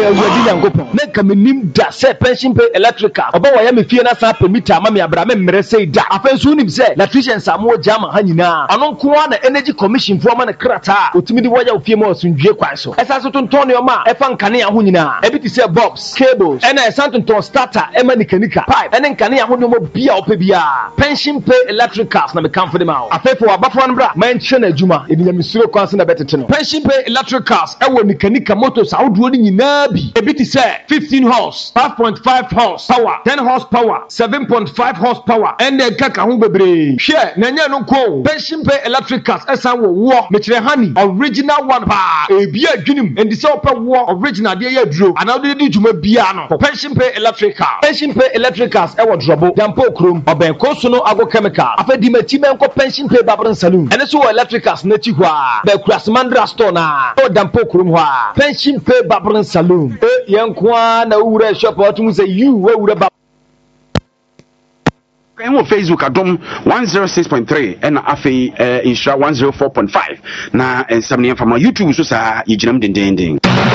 awurade nyankopɔn na nka menim da sɛ pension pay electrical ɔbɛ wɔyɛ me fie na saa pɛ mita ama me abra me mmerɛ sɛ da afei nso wonim sɛ electricians a mo gya ama ha nyinaa ɔno nko ara na energy commission foɔ ma no krataa otumi de wɔyɛ wo fie ma ɔsomdwie kwan so ɛsa so tontɔn nneɔma a ɛfa nkanea ho nyinaa ebi te sɛ bulbs cables ɛna ɛsan tontɔn starter ɛma nikanika pipe ɛne nkanea ho nneɔma bia ɔpɛ biara pension pay electricals na mekamfo de ma wo afei fo wabafoɔ no bra mankyerɛ no adwuma ɛbi nyamesuro kwan so na bɛtete no pension pay electricals ɛwɔ nikanika motors ahodoɔ no nyinaa bi ebi te sɛ 15 horse 5.5 horse power 10 horse power 7.5 horse power ɛna ɛkaka ho bebree hwɛ na ɛnyɛ no nko pension pay electricals ɛsan wɔ wɔ mekyerɛ honey original one paa ebi adwinim ɛnti sɛ wopɛ wɔ original deɛ yɛ aduro anaa wode di dwuma biara no pension pay electricals ɛwɔ drɔbo dampo kurom ɔbɛn koso no ago chemical afɛdi makyi bɛnkɔ pension pay babron saloon ɛne so wɔ electricals n'akyi hɔ a bɛkura smandra store na ɛwɔ dampo kurom hɔ a pension pay babron saloon yɛn nko ara na wowura shop a wɔtum sɛ you wawura ba ɛwɔ Facebook adom 106.3 ɛna afei insura 104.5 na nsɛm ne yɛmfa ma YouTube so saa yɛgyinam dendenden